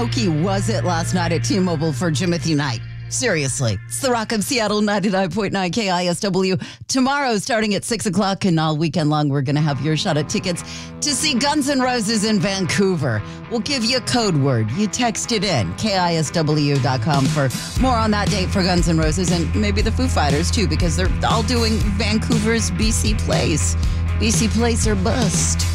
Okie was it last night at T-Mobile for Jimothy Night? Seriously. It's the Rock of Seattle 99.9 KISW. Tomorrow, starting at 6 o'clock and all weekend long, we're going to have your shot at tickets to see Guns N' Roses in Vancouver. We'll give you a code word. You text it in, KISW.com for more on that date for Guns N' Roses and maybe the Foo Fighters, too, because they're all doing Vancouver's BC Place. BC Place or bust.